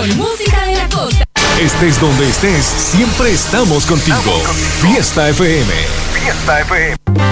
mejor música de la costa. Estés donde estés, siempre estamos contigo. Fiesta FM. Fiesta FM.